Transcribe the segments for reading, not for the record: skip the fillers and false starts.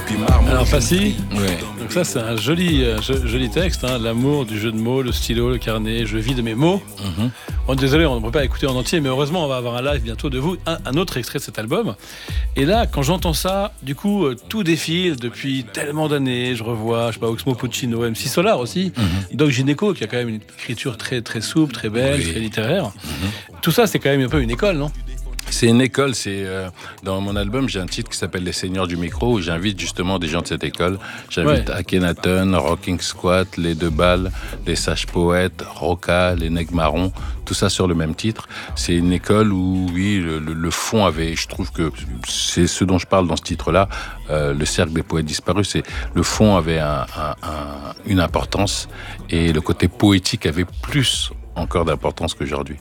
Alors Passy, ouais. Donc ça c'est un joli texte, hein, l'amour du jeu de mots, le stylo, le carnet, je vis de mes mots. Désolé, on ne peut pas écouter en entier, mais heureusement on va avoir un live bientôt de vous, un autre extrait de cet album. Et là, quand j'entends ça, du coup, tout défile depuis tellement d'années. Je revois, je sais pas, Oxmo Puccino, MC Solar aussi, Doc Gineco qui a quand même une écriture très très souple, très belle, très littéraire. Tout ça, c'est quand même un peu une école, non ? C'est une école, dans mon album, j'ai un titre qui s'appelle Les Seigneurs du Micro, où j'invite justement des gens de cette école. J'invite Akhenaton, Rocking Squat, Les Deux Balles, Les Sages Poètes, Roca, Les Nègres Marrons, tout ça sur le même titre. C'est une école où, oui, le fond avait, je trouve que c'est ce dont je parle dans ce titre-là, le cercle des poètes disparus, c'est le fond avait une importance et le côté poétique avait plus encore d'importance qu'aujourd'hui.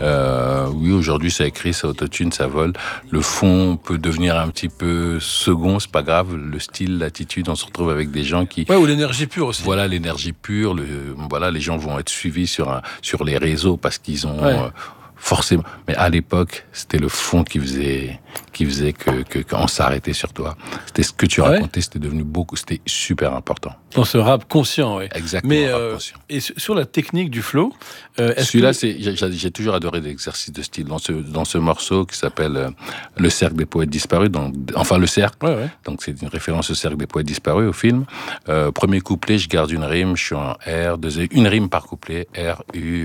Oui, aujourd'hui, ça écrit, ça autotune, ça vole. Le fond peut devenir un petit peu second, c'est pas grave. Le style, l'attitude, on se retrouve avec des gens qui... ou l'énergie pure aussi. Voilà, l'énergie pure. Les gens vont être suivis sur les réseaux parce qu'ils ont... forcément. Mais à l'époque, c'était le fond qui faisait que quand on s'arrêtait sur toi. C'était ce que tu racontais, c'était super important. Dans ce rap conscient, oui. Exactement, mais, rap conscient. Et sur la technique du flow, celui-là, j'ai toujours adoré l'exercice de style. Dans ce morceau qui s'appelle Le Cercle des Poètes Disparus, le cercle, donc c'est une référence au Cercle des Poètes Disparus, au film. Premier couplet, je garde une rime, je suis en R, une rime par couplet, R, U,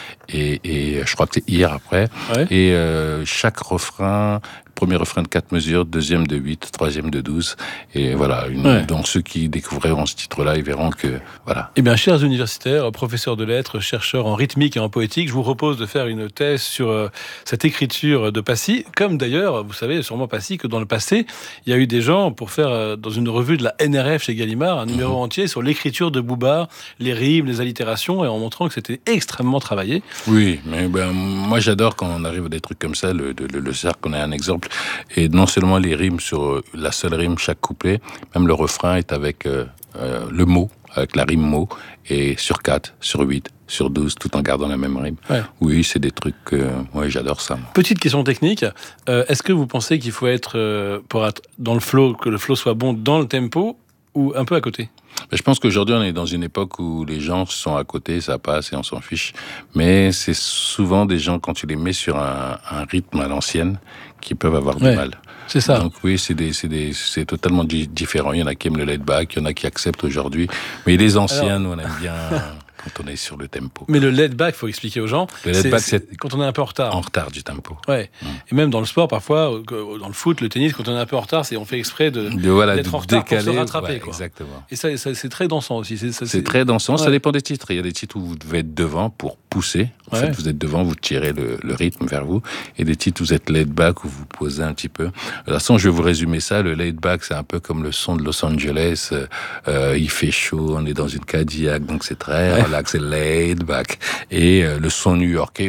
et je crois que c'est IR après. Et chaque refrain, premier refrain de 4 mesures, deuxième de 8, troisième de 12. Et voilà, donc ceux qui découvriront ce titre-là, ils verront que... Voilà. Eh bien, chers universitaires, professeurs de lettres, chercheurs en rythmique et en poétique, je vous propose de faire une thèse sur cette écriture de Passy. Comme d'ailleurs, vous savez sûrement Passy, que dans le passé, il y a eu des gens pour faire, dans une revue de la NRF chez Gallimard, un numéro entier sur l'écriture de Booba, les rimes, les allitérations, et en montrant que c'était extrêmement travaillé. Oui, mais moi j'adore quand on arrive à des trucs comme ça, le cercle, on a un exemple. Et non seulement les rimes sur la seule rime, chaque couplet, même le refrain est avec le mot, avec la rime mot, et sur 4, sur 8, sur 12, tout en gardant la même rime. Oui, c'est des trucs moi j'adore ça. Petite question technique, est-ce que vous pensez qu'il faut être, pour être dans le flow, que le flow soit bon dans le tempo, ou un peu à côté ? Je pense qu'aujourd'hui, on est dans une époque où les gens sont à côté, ça passe et on s'en fiche. Mais c'est souvent des gens, quand tu les mets sur un rythme à l'ancienne, qui peuvent avoir du mal. C'est ça. Donc oui, c'est totalement différent. Il y en a qui aiment le laid back, il y en a qui acceptent aujourd'hui. Mais les anciens, nous, on aime bien... quand on est sur le tempo. Mais le laid back, il faut expliquer aux gens, le laid back, c'est quand on est un peu en retard. En retard du tempo. Et même dans le sport, parfois, dans le foot, le tennis, quand on est un peu en retard, on fait exprès d'être en retard pour se rattraper. Exactement. Et ça, c'est très dansant aussi. C'est très dansant, ça dépend des titres. Il y a des titres où vous devez être devant pour pousser. En fait, vous êtes devant, vous tirez le rythme vers vous. Et des titres où vous êtes laid back, où vous posez un petit peu. De toute façon, je vais vous résumer ça. Le laid back, c'est un peu comme le son de Los Angeles. Il fait chaud, on est dans une Cadillac, donc c'est très relax, c'est laid back. Et le son new-yorkais,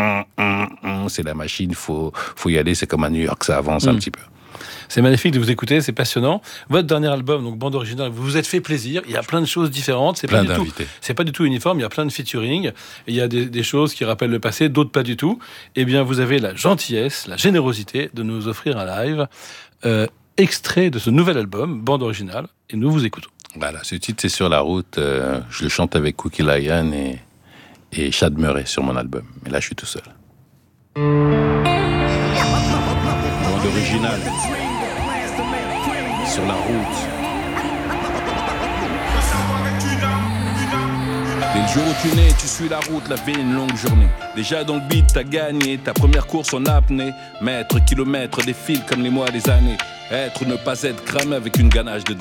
c'est la machine, faut y aller, c'est comme à New York, ça avance un petit peu. C'est magnifique de vous écouter, c'est passionnant. Votre dernier album, donc bande originale, vous vous êtes fait plaisir. Il y a plein de choses différentes. C'est pas du tout uniforme. Il y a plein de featuring. Il y a des choses qui rappellent le passé, d'autres pas du tout. Eh bien, vous avez la gentillesse, la générosité de nous offrir un live extrait de ce nouvel album, bande originale, et nous vous écoutons. Voilà, ce titre c'est Sur la route. Je le chante avec Cookie Lion et Chad Murray sur mon album. Mais là, je suis tout seul. Bande originale. Sur la route. Dès le jour où tu nais, tu suis la route, la vie est une longue journée. Déjà dans le beat, t'as gagné ta première course en apnée. Mètres, kilomètres, défilent comme les mois, les années. Être ou ne pas être cramé avec une ganache de dingue.